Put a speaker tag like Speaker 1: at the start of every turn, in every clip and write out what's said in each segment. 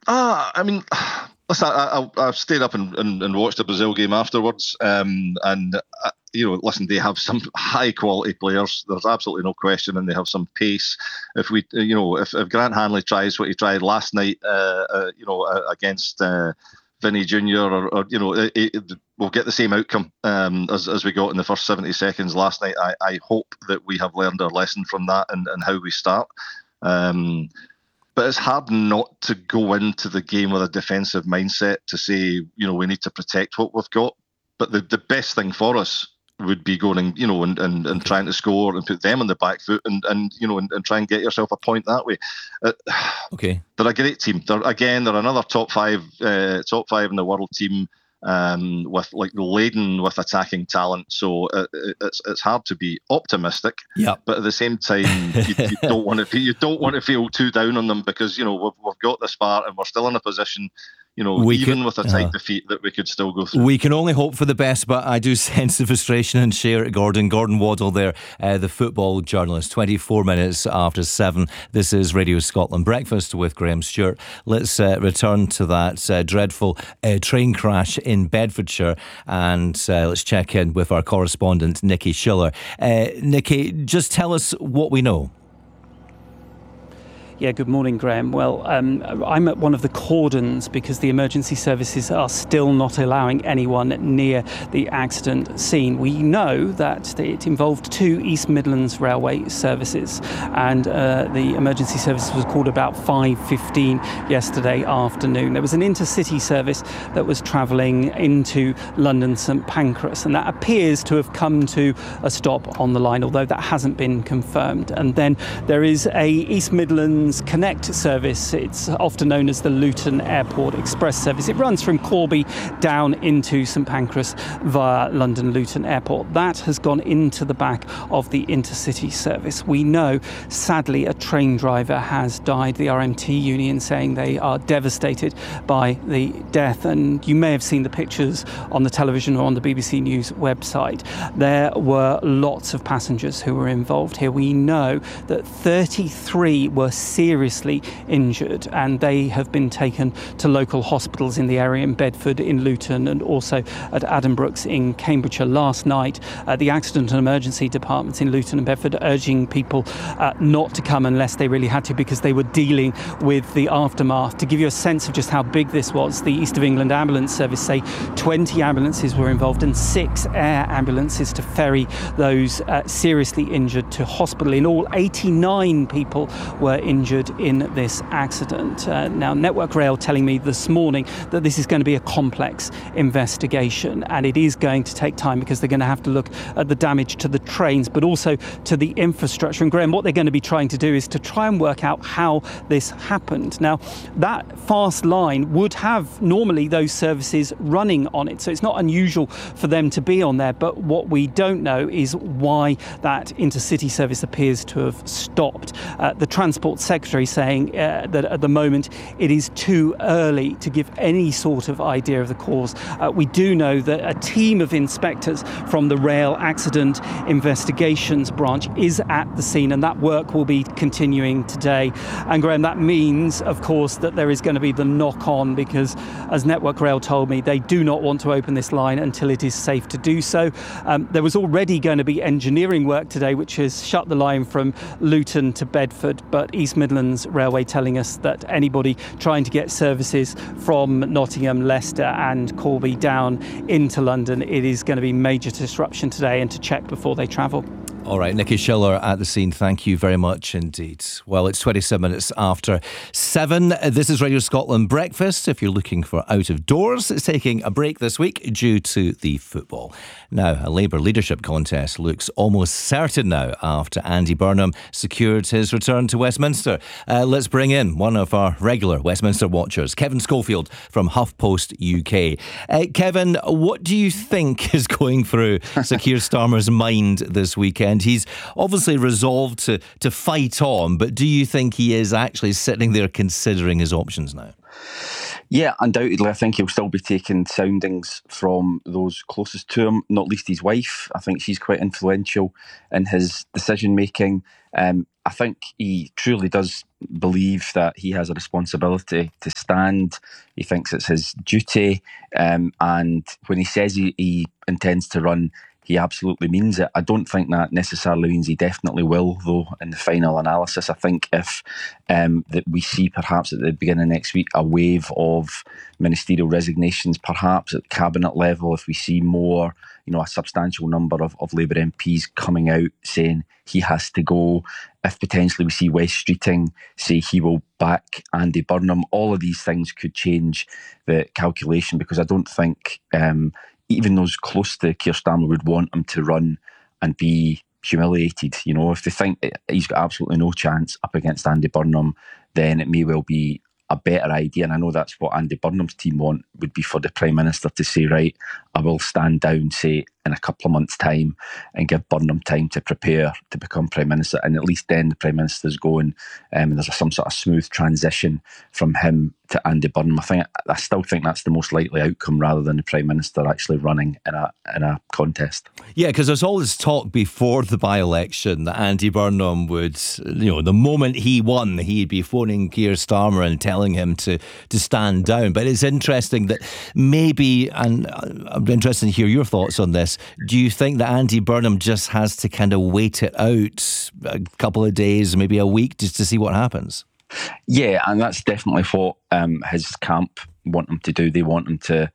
Speaker 1: I mean, listen, I've stayed up and watched the Brazil game afterwards, listen, they have some high quality players. There's absolutely no question, and they have some pace. If Grant Hanley tries what he tried last night, against Vinny Jr. We'll get the same outcome as we got in the first 70 seconds last night. I hope that we have learned our lesson from that and how we start. But it's hard not to go into the game with a defensive mindset to say, we need to protect what we've got. But the best thing for us would be going and trying to score and put them on the back foot and try and get yourself a point that way.
Speaker 2: Okay.
Speaker 1: They're a great team. They're another top five in the world team. With laden with attacking talent, so it's hard to be optimistic.
Speaker 2: Yeah.
Speaker 1: But at the same time, you don't want to feel too down on them because we've got this far and we're still in a position. With a tight defeat, that we could still go through.
Speaker 2: We can only hope for the best, but I do sense the frustration and share it. Gordon Waddle there, the football journalist. 24 minutes after 7. This is Radio Scotland Breakfast with Graham Stewart. Let's return to that dreadful train crash in Bedfordshire, and let's check in with our correspondent Nikki Schiller. Nikki, just tell us what we know.
Speaker 3: Yeah, good morning, Graham. Well, I'm at one of the cordons because the emergency services are still not allowing anyone near the accident scene. We know that it involved 2 East Midlands Railway services, and the emergency service was called about 5:15 yesterday afternoon. There was an intercity service that was travelling into London St Pancras, and that appears to have come to a stop on the line, although that hasn't been confirmed. And then there is a East Midlands Connect service. It's often known as the Luton Airport Express service. It runs from Corby down into St Pancras via London Luton Airport. That has gone into the back of the intercity service. We know, sadly, a train driver has died. The RMT union saying they are devastated by the death, and you may have seen the pictures on the television or on the BBC News website. There were lots of passengers who were involved here. We know that 33 were seriously injured, and they have been taken to local hospitals in the area, in Bedford, in Luton, and also at Addenbrooke's in Cambridgeshire. Last night, the accident and emergency departments in Luton and Bedford urging people not to come unless they really had to, because they were dealing with the aftermath. To give you a sense of just how big this was, the East of England Ambulance Service say 20 ambulances were involved and 6 air ambulances to ferry those seriously injured to hospital. In all, 89 people were injured in this accident. Now, Network Rail telling me this morning that this is going to be a complex investigation, and it is going to take time because they're going to have to look at the damage to the trains, but also to the infrastructure. And Graham, what they're going to be trying to do is to try and work out how this happened. Now, that fast line would have normally those services running on it, so it's not unusual for them to be on there, but what we don't know is why that intercity service appears to have stopped. The Transport Secretary saying that at the moment it is too early to give any sort of idea of the cause. We do know that a team of inspectors from the Rail Accident Investigations Branch is at the scene, and that work will be continuing today. And Graham, that means, of course, that there is going to be the knock-on, because as Network Rail told me, they do not want to open this line until it is safe to do so. There was already going to be engineering work today, which has shut the line from Luton to Bedford, but East Midlands Railway telling us that anybody trying to get services from Nottingham, Leicester and Corby down into London, it is going to be major disruption today, and to check before they travel.
Speaker 2: All right, Nikki Schiller at the scene. Thank you very much indeed. Well, it's 27 minutes after 7. This is Radio Scotland Breakfast. If you're looking for out of doors, it's taking a break this week due to the football. Now, a Labour leadership contest looks almost certain now after Andy Burnham secured his return to Westminster. Let's bring in one of our regular Westminster watchers, Kevin Schofield from HuffPost UK. Kevin, what do you think is going through Sir Keir Starmer's mind this weekend? and he's obviously resolved to fight on, but do you think he is actually sitting there considering his options now?
Speaker 4: Yeah, undoubtedly. I think he'll still be taking soundings from those closest to him, not least his wife. I think she's quite influential in his decision-making. I think he truly does believe that he has a responsibility to stand. He thinks it's his duty. And when he says he intends to run, he absolutely means it. I don't think that necessarily means he definitely will, though, in the final analysis. I think if that we see perhaps at the beginning of next week a wave of ministerial resignations, perhaps at cabinet level, if we see more, a substantial number of Labour MPs coming out saying he has to go, if potentially we see Wes Streeting say he will back Andy Burnham, all of these things could change the calculation, because I don't think even those close to Keir Starmer would want him to run and be humiliated. If they think he's got absolutely no chance up against Andy Burnham, then it may well be a better idea. And I know that's what Andy Burnham's team want, would be for the Prime Minister to say, right, I will stand down, say, in a couple of months' time, and give Burnham time to prepare to become Prime Minister. And at least then the Prime Minister's going, and there's some sort of smooth transition from him to Andy Burnham. I still think that's the most likely outcome, rather than the Prime Minister actually running in a contest.
Speaker 2: Yeah, because there's all this talk before the by-election that Andy Burnham would, the moment he won, he'd be phoning Keir Starmer and telling him to stand down. But it's interesting that maybe, and I'm interested to hear your thoughts on this, do you think that Andy Burnham just has to kind of wait it out a couple of days, maybe a week, just to see what happens?
Speaker 4: Yeah, and that's definitely what his camp want him to do. They want him to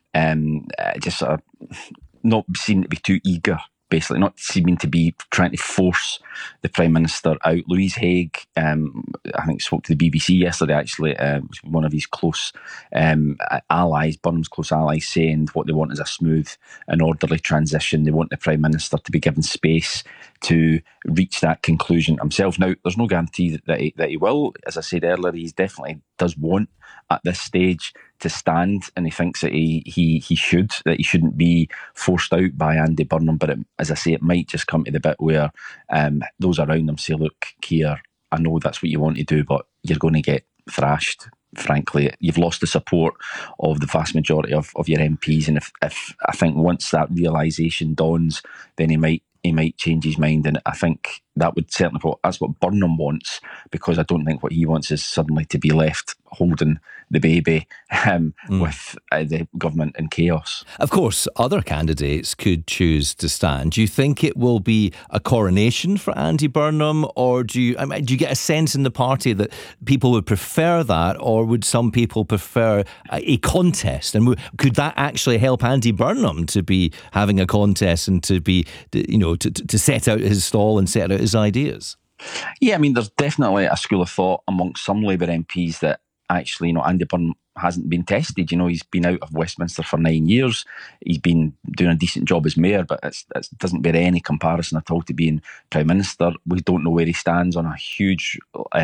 Speaker 4: just sort of not seem to be too eager, basically, not seeming to be trying to force the Prime Minister out. Louise Haigh, I think, spoke to the BBC yesterday, actually, one of his close allies, Burnham's close allies, saying what they want is a smooth and orderly transition. They want the Prime Minister to be given space to reach that conclusion himself. Now, there's no guarantee that he will. As I said earlier, he definitely does want at this stage to stand, and he thinks that he shouldn't be forced out by Andy Burnham. But as I say, it might just come to the bit where those around him say, look, Keir, I know that's what you want to do, but you're going to get thrashed. Frankly, you've lost the support of the vast majority of your MPs, and if I think once that realisation dawns, then he might change his mind. And I think that would certainly that's what Burnham wants, because I don't think what he wants is suddenly to be left holding the baby with the government in chaos.
Speaker 2: Of course, other candidates could choose to stand. Do you think it will be a coronation for Andy Burnham, or do you get a sense in the party that people would prefer that, or would some people prefer a contest? And could that actually help Andy Burnham to be having a contest and to be, to set out his stall and set out his ideas?
Speaker 4: Yeah, I mean, there's definitely a school of thought amongst some Labour MPs that actually, Andy Burnham hasn't been tested. He's been out of Westminster for 9 years. He's been doing a decent job as mayor, but it doesn't bear any comparison at all to being Prime Minister. We don't know where he stands on a huge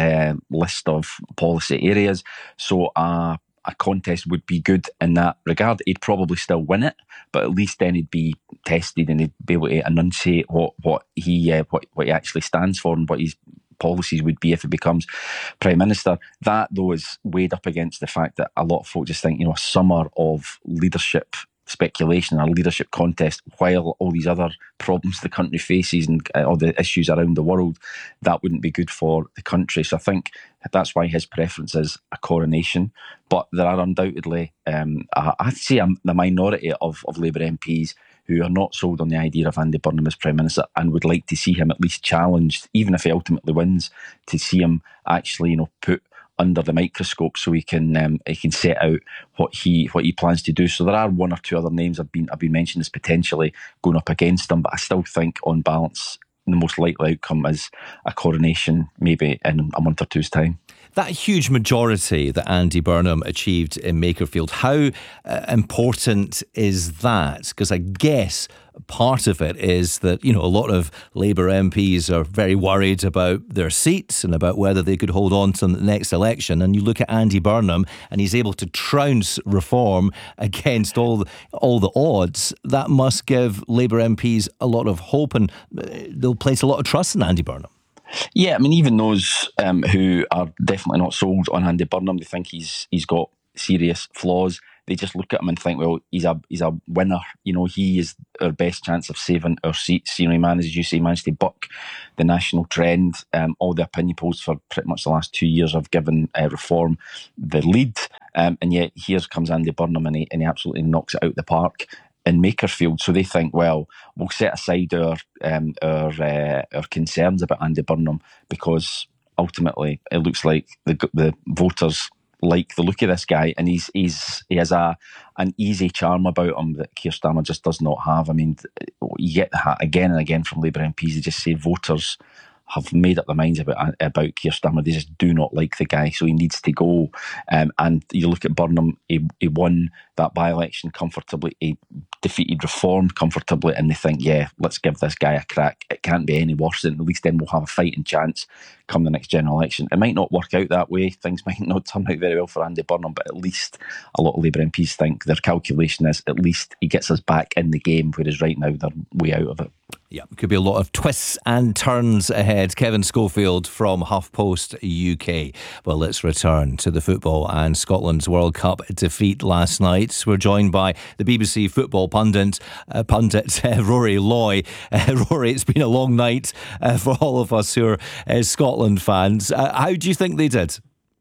Speaker 4: list of policy areas. So a contest would be good in that regard. He'd probably still win it, but at least then he'd be tested and he'd be able to enunciate what he actually stands for and what his policies would be if he becomes Prime Minister. That, though, is weighed up against the fact that a lot of folk just think, a summer of leadership speculation or leadership contest, while all these other problems the country faces and all the issues around the world, that wouldn't be good for the country. So I think that's why his preference is a coronation. But there are undoubtedly, I'd say, the minority of Labour MPs who are not sold on the idea of Andy Burnham as Prime Minister and would like to see him at least challenged, even if he ultimately wins, to see him actually, put under the microscope so he can set out what he plans to do. So there are one or two other names I've been mentioned as potentially going up against him, but I still think on balance the most likely outcome is a coronation, maybe in a month or two's time.
Speaker 2: That huge majority that Andy Burnham achieved in Makerfield, how important is that? Because I guess part of it is that, a lot of Labour MPs are very worried about their seats and about whether they could hold on to the next election. And you look at Andy Burnham and he's able to trounce reform against all the odds. That must give Labour MPs a lot of hope, and they'll place a lot of trust in Andy Burnham.
Speaker 4: Yeah, I mean, even those who are definitely not sold on Andy Burnham, they think he's got serious flaws. They just look at him and think, well, he's a winner. He is our best chance of saving our seats. He manages, you say, managed to buck the national trend. All the opinion polls for pretty much the last 2 years have given reform the lead. And yet here comes Andy Burnham and he absolutely knocks it out the park in Makerfield. So they think, well, we'll set aside our concerns about Andy Burnham because ultimately it looks like the voters like the look of this guy, and he has an easy charm about him that Keir Starmer just does not have. I mean, you get that again and again from Labour MPs. They just say voters have made up their minds about Keir Starmer. They just do not like the guy, so he needs to go. And you look at Burnham, he won that by-election comfortably, he defeated Reform comfortably, and they think, yeah, let's give this guy a crack. It can't be any worse, and at least then we'll have a fighting chance come the next general election. It might not work out that way. Things might not turn out very well for Andy Burnham, but at least a lot of Labour MPs think their calculation is at least he gets us back in the game, whereas right now they're way out of it.
Speaker 2: Yeah, could be a lot of twists and turns ahead. Kevin Schofield from HuffPost UK. Well, let's return to the football and Scotland's World Cup defeat last night. We're joined by the BBC football pundit Rory Loy. Rory, it's been a long night for all of us who are Scotland fans. How do you think they did?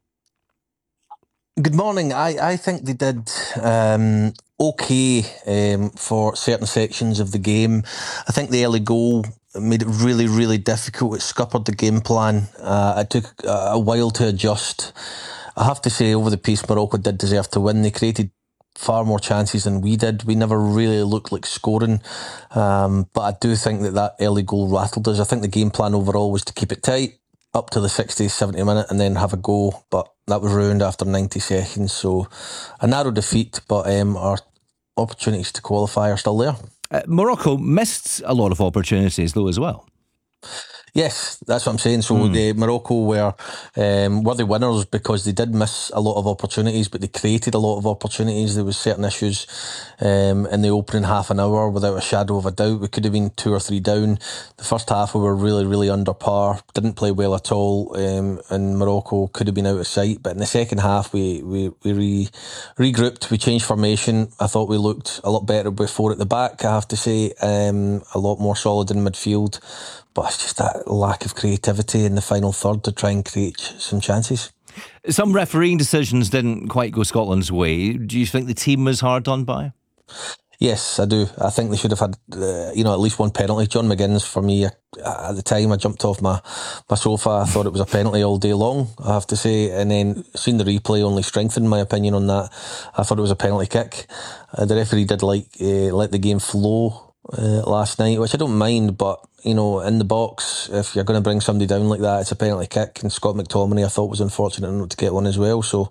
Speaker 5: Good morning. I think they did okay for certain sections of the game. I think the early goal made it really, really difficult. It scuppered the game plan. It took a while to adjust. I have to say, over the piece, Morocco did deserve to win. They created far more chances than we did. We never really looked like scoring. But I do think that early goal rattled us. I think the game plan overall was to keep it tight up to the 60, 70 minute and then have a go. But that was ruined after 90 seconds. So a narrow defeat, but our opportunities to qualify are still there.
Speaker 2: Morocco missed a lot of opportunities though as well.
Speaker 5: Yes, that's what I'm saying. So Morocco were the winners because they did miss a lot of opportunities, but they created a lot of opportunities. There was certain issues in the opening half an hour, without a shadow of a doubt. We could have been 2 or 3 down. The first half we were really, really under par. Didn't play well at all, and Morocco could have been out of sight. But in the second half, we regrouped. We changed formation. I thought we looked a lot better before at the back. I have to say, a lot more solid in midfield. But it's just that lack of creativity in the final third to try and create some chances.
Speaker 2: Some refereeing decisions didn't quite go Scotland's way. Do you think the team was hard done by?
Speaker 5: Yes, I do. I think they should have had, at least one penalty. John McGinn's, for me, at the time, I jumped off my sofa. I thought it was a penalty all day long, I have to say. And then seeing the replay only strengthened my opinion on that. I thought it was a penalty kick. The referee did let the game flow last night, which I don't mind, but in the box, if you're going to bring somebody down like that, it's a penalty kick. And Scott McTominay, I thought, was unfortunate not to get one as well. So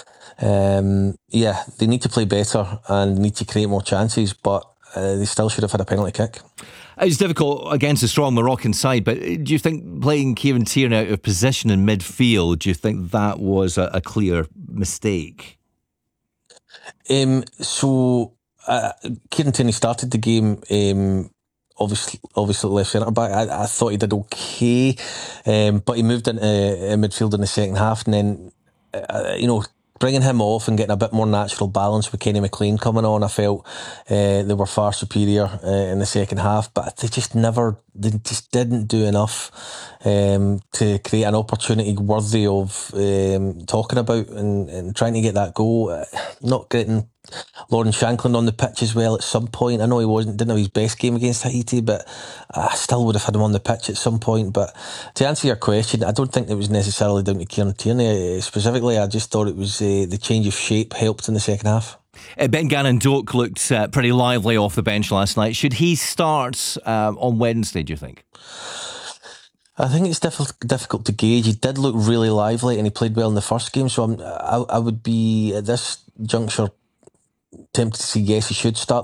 Speaker 5: they need to play better and need to create more chances, but they still should have had a penalty kick.
Speaker 2: It's difficult against a strong Moroccan side, but do you think playing Kieran Tierney out of position in midfield, do you think that was a clear mistake?
Speaker 5: Kieran Tierney started the game obviously left centre back. I thought he did okay, but he moved into midfield in the second half, and then bringing him off and getting a bit more natural balance with Kenny McLean coming on, I felt they were far superior in the second half, but they just didn't do enough to create an opportunity worthy of talking about and trying to get that goal. Not getting Lauren Shankland on the pitch as well at some point. I know he didn't have his best game against Haiti, but I still would have had him on the pitch at some point. But to answer your question, I don't think it was necessarily down to Kieran Tierney specifically. I just thought it was the change of shape helped in the second half.
Speaker 2: Ben Gannon-Doak looked pretty lively off the bench last night. Should he start on Wednesday, do you think?
Speaker 5: I think it's difficult to gauge. He did look really lively and he played well in the first game, so I would be, at this juncture, tempted to say yes, he should start